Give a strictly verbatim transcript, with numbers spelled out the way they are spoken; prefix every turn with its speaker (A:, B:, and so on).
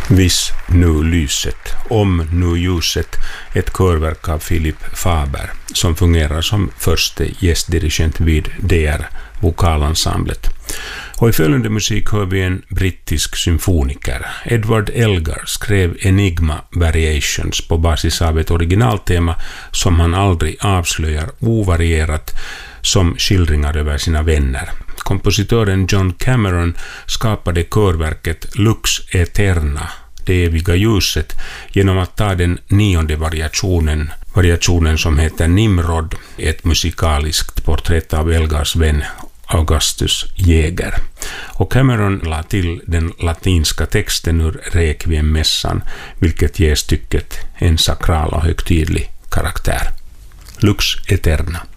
A: Viss nu lyset, om nu ljuset, ett körverk av Philip Faber som fungerar som första gästdirigent vid D R vokalensemblet. Och i följande musik hör vi en brittisk symfoniker. Edward Elgar skrev Enigma Variations på basis av ett originaltema som han aldrig avslöjar, ovarierat som skildringar över sina vänner. Kompositören John Cameron skapade körverket Lux Eterna, det eviga ljuset, genom att ta den nionde variationen, variationen som heter Nimrod, ett musikaliskt porträtt av Elgars vän Augustus Jäger. Och Cameron la till den latinska texten ur Requiem-mässan, vilket ger stycket en sakral och högtidlig karaktär. Lux Eterna.